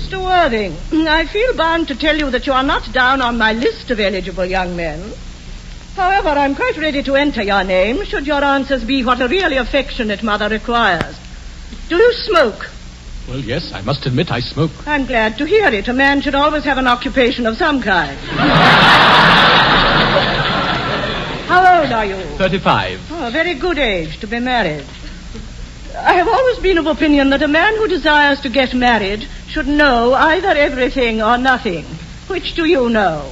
Mr. Worthing, I feel bound to tell you that you are not down on my list of eligible young men. However, I'm quite ready to enter your name, should your answers be what a really affectionate mother requires. Do you smoke? Well, yes, I must admit I smoke. I'm glad to hear it. A man should always have an occupation of some kind. How old are you? 35. Oh, a very good age to be married. I have always been of opinion that a man who desires to get married should know either everything or nothing. Which do you know?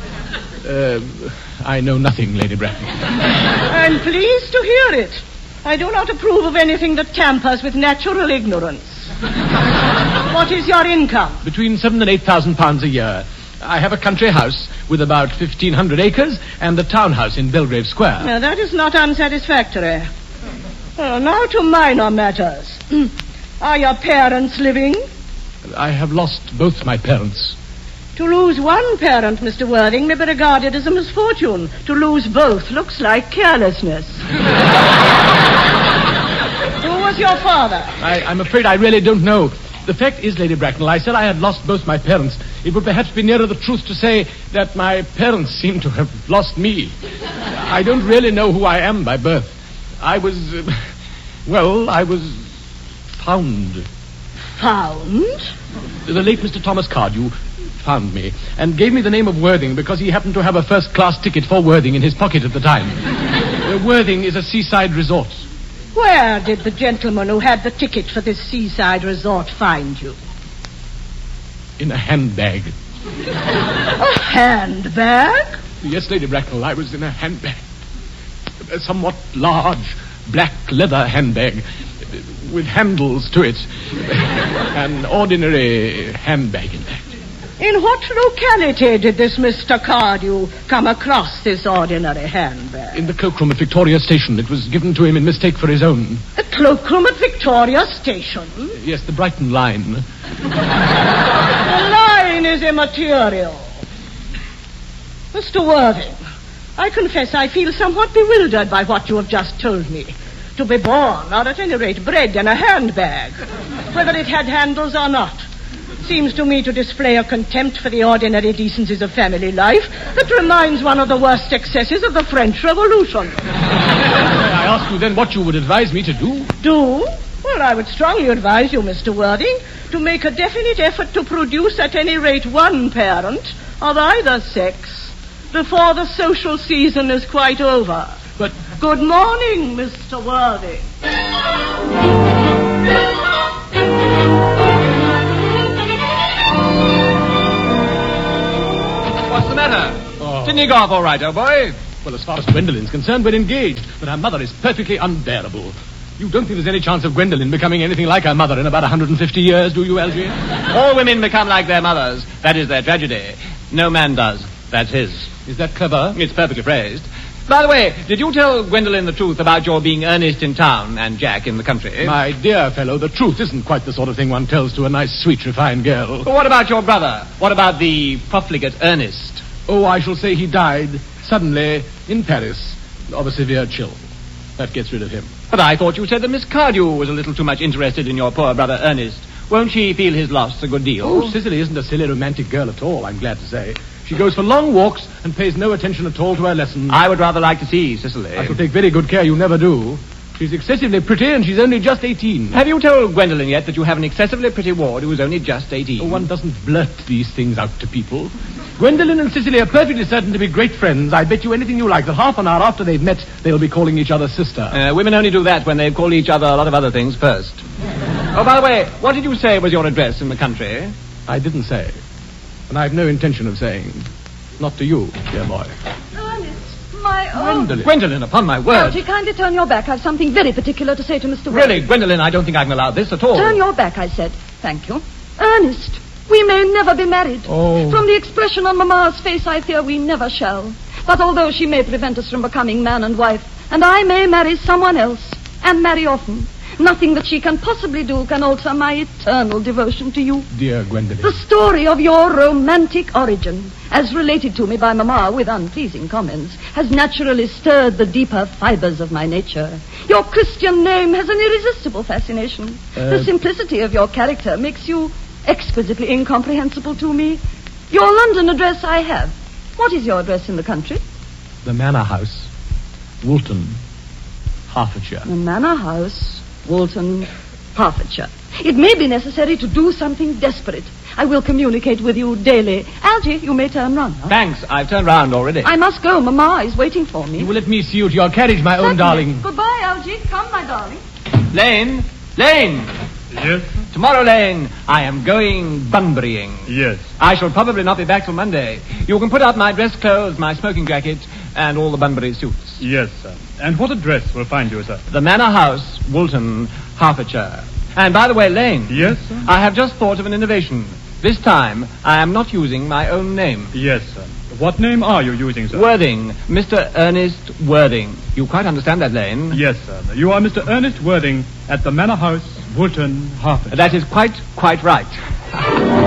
I know nothing, Lady Bracknell. I'm pleased to hear it. I do not approve of anything that tampers with natural ignorance. What is your income? Between £7,000 and £8,000 a year. I have a country house with about 1,500 acres and a townhouse in Belgrave Square. Now, that is not unsatisfactory. Well, now to minor matters. Are your parents living? I have lost both my parents. To lose one parent, Mr. Worthing, may be regarded as a misfortune. To lose both looks like carelessness. Who was your father? I'm afraid I really don't know. The fact is, Lady Bracknell, I said I had lost both my parents. It would perhaps be nearer the truth to say that my parents seem to have lost me. I don't really know who I am by birth. I was found. Found? The late Mr. Thomas Cardew found me and gave me the name of Worthing because he happened to have a first-class ticket for Worthing in his pocket at the time. Worthing is a seaside resort. Where did the gentleman who had the ticket for this seaside resort find you? In a handbag. A handbag? Yes, Lady Bracknell, I was in a handbag. A somewhat large black leather handbag with handles to it. An ordinary handbag, in fact. In what locality did this Mr. Cardew come across this ordinary handbag? In the cloakroom at Victoria Station. It was given to him in mistake for his own. The cloakroom at Victoria Station? Yes, the Brighton line. The line is immaterial. Mr. Worthing, I confess I feel somewhat bewildered by what you have just told me. To be born, or at any rate bred in a handbag, whether it had handles or not, seems to me to display a contempt for the ordinary decencies of family life that reminds one of the worst excesses of the French Revolution. I ask you then what you would advise me to do? Do? Well, I would strongly advise you, Mr. Worthing, to make a definite effort to produce at any rate one parent of either sex before the social season is quite over. But... Good morning, Mr. Worthing. What's the matter? Didn't you go off all right, old boy? Well, as far as Gwendolyn's concerned, we're engaged, but her mother is perfectly unbearable. You don't think there's any chance of Gwendolyn becoming anything like her mother in about 150 years, do you, Algy? All women become like their mothers. That is their tragedy. No man does. That's his. Is that clever? It's perfectly phrased. By the way, did you tell Gwendolyn the truth about your being Ernest in town and Jack in the country? My dear fellow, the truth isn't quite the sort of thing one tells to a nice, sweet, refined girl. But what about your brother? What about the profligate Ernest? Oh, I shall say he died suddenly in Paris of a severe chill. That gets rid of him. But I thought you said that Miss Cardew was a little too much interested in your poor brother Ernest. Won't she feel his loss a good deal? Oh, Cicely isn't a silly romantic girl at all, I'm glad to say. She goes for long walks and pays no attention at all to her lessons. I would rather like to see Cicely. I shall take very good care you never do. She's excessively pretty and she's only just 18. Have you told Gwendolyn yet that you have an excessively pretty ward who is only just 18? Oh, one doesn't blurt these things out to people. Gwendolyn and Cicely are perfectly certain to be great friends. I bet you anything you like that half an hour after they've met, they'll be calling each other sister. Women only do that when they've called each other a lot of other things first. Oh, by the way, what did you say was your address in the country? I didn't say. And I've no intention of saying. Not to you, dear boy. Ernest, my own... Gwendolyn, upon my word. Algy, kindly turn your back. I've something very particular to say to Mr. Worthing. Really, Gwendolyn, I don't think I can allow this at all. Turn your back, I said. Thank you. Ernest, we may never be married. Oh. From the expression on Mamma's face, I fear we never shall. But although she may prevent us from becoming man and wife, and I may marry someone else, and marry often, nothing that she can possibly do can alter my eternal devotion to you. Dear Gwendolyn. The story of your romantic origin, as related to me by Mamma with unpleasing comments, has naturally stirred the deeper fibers of my nature. Your Christian name has an irresistible fascination. The simplicity of your character makes you exquisitely incomprehensible to me. Your London address I have. What is your address in the country? The Manor House, Woolton, Hertfordshire. The Manor House, Woolton, Hertfordshire. It may be necessary to do something desperate. I will communicate with you daily. Algy, you may turn round now. Thanks, I've turned round already. I must go. Mamma is waiting for me. You will let me see you to your carriage, my own Certainly. darling. Goodbye, Algy. Come, my darling. Lane! Lane! Yes? Tomorrow, Lane, I am going Bunburying. Yes. I shall probably not be back till Monday. You can put out my dress clothes, my smoking jacket, and all the Bunbury suits. Yes, sir. And what address will find you, sir? The Manor House, Woolton, Hertfordshire. And by the way, Lane. Yes, sir? I have just thought of an innovation. This time, I am not using my own name. Yes, sir. What name are you using, sir? Worthing. Mr. Ernest Worthing. You quite understand that, Lane? Yes, sir. You are Mr. Ernest Worthing at the Manor House, Woolton, Hertfordshire. That is quite right.